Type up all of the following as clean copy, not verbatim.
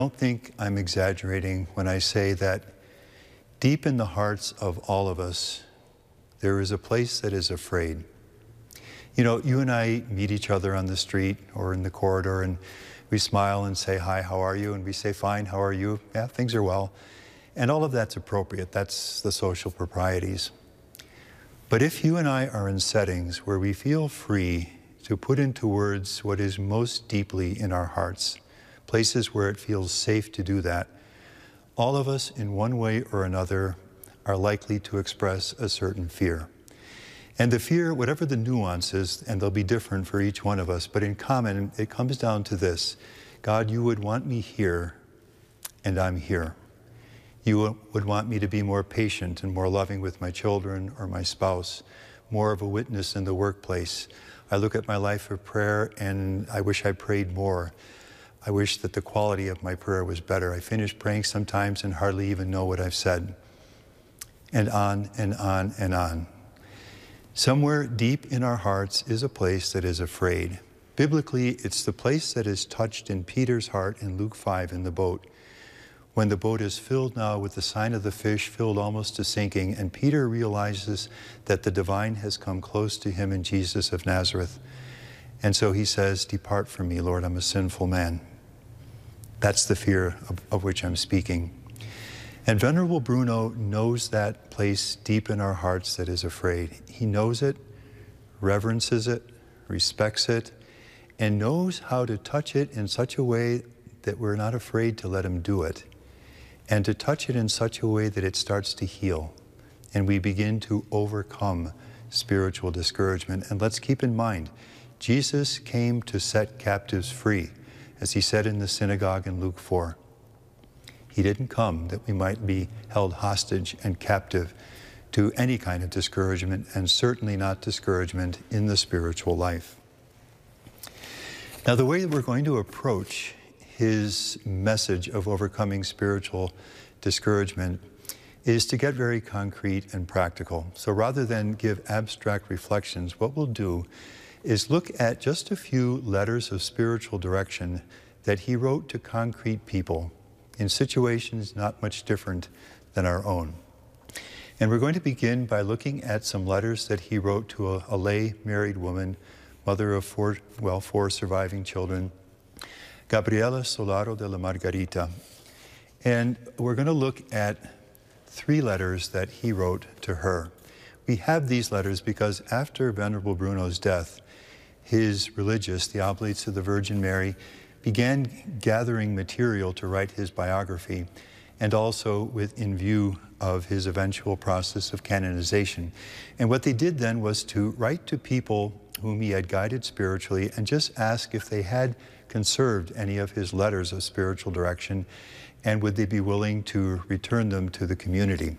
don't think I'm exaggerating when I say that deep in the hearts of all of us, there is a place that is afraid. You know, you and I meet each other on the street or in the corridor, and we smile and say, "Hi, how are you?" And we say, "Fine, how are you?" "Yeah, things are well." And all of that's appropriate. That's the social proprieties. But if you and I are in settings where we feel free to put into words what is most deeply in our hearts, places where it feels safe to do that, all of us in one way or another are likely to express a certain fear. And the fear, whatever the nuance is, and they'll be different for each one of us, but in common, it comes down to this: God, you would want me here, and I'm here. You would want me to be more patient and more loving with my children or my spouse, more of a witness in the workplace. I look at my life of prayer and I wish I prayed more. I wish that the quality of my prayer was better. I finish praying sometimes and hardly even know what I've said. And on and on and on. Somewhere deep in our hearts is a place that is afraid. Biblically, it's the place that is touched in Peter's heart in Luke 5 in the boat. When the boat is filled now with the sign of the fish, filled almost to sinking, and Peter realizes that the divine has come close to him in Jesus of Nazareth. And so he says, "Depart from me, Lord, I'm a sinful man." That's the fear of which I'm speaking. And Venerable Bruno knows that place deep in our hearts that is afraid. He knows it, reverences it, respects it, and knows how to touch it in such a way that we're not afraid to let him do it, and to touch it in such a way that it starts to heal, and we begin to overcome spiritual discouragement. And let's keep in mind, Jesus came to set captives free, as he said in the synagogue in Luke 4. He didn't come that we might be held hostage and captive to any kind of discouragement, and certainly not discouragement in the spiritual life. Now, the way that we're going to approach his message of overcoming spiritual discouragement is to get very concrete and practical. So rather than give abstract reflections, what we'll do is look at just a few letters of spiritual direction that he wrote to concrete people in situations not much different than our own. And we're going to begin by looking at some letters that he wrote to a lay married woman, mother of four surviving children, Gabriela Solaro de la Margarita. And we're going to look at 3 letters that he wrote to her. We have these letters because after Venerable Bruno's death, his religious, the Oblates of the Virgin Mary, began gathering material to write his biography, and also in view of his eventual process of canonization. And what they did then was to write to people whom he had guided spiritually and just ask if they had conserved any of his letters of spiritual direction, and would they be willing to return them to the community.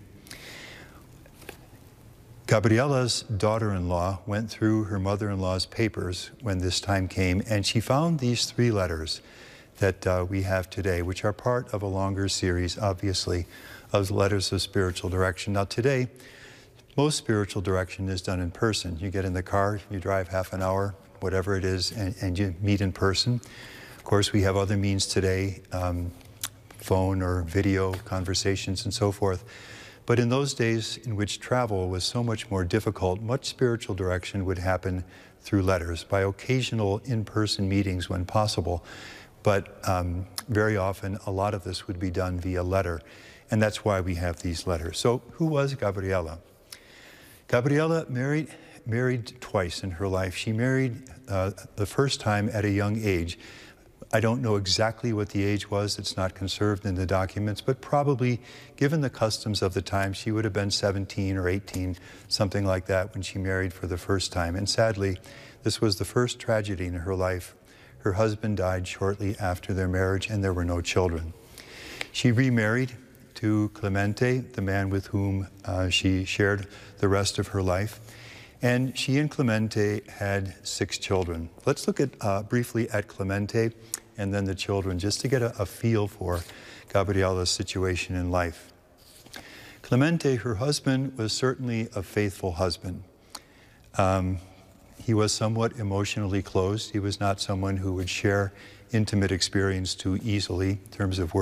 Gabriela's daughter-in-law went through her mother-in-law's papers when this time came, and she found these 3 letters that we have today, which are part of a longer series, obviously, of letters of spiritual direction. Now today, most spiritual direction is done in person. You get in the car, you drive half an hour, whatever it is, and you meet in person. Of course, we have other means today, phone or video conversations and so forth. But in those days in which travel was so much more difficult, much spiritual direction would happen through letters, by occasional in-person meetings when possible. But very often, a lot of this would be done via letter. And that's why we have these letters. So who was Gabriela? Gabriela married twice in her life. She married the first time at a young age. I don't know exactly what the age was. It's not conserved in the documents, but probably, given the customs of the time, she would have been 17 or 18, something like that, when she married for the first time. And sadly, this was the first tragedy in her life. Her husband died shortly after their marriage, and there were no children. She remarried to Clemente, the man with whom she shared the rest of her life. And she and Clemente had 6 children. Let's look at briefly at Clemente and then the children, just to get a feel for Gabriela's situation in life. Clemente, her husband, was certainly a faithful husband. He was somewhat emotionally closed. He was not someone who would share intimate experience too easily in terms of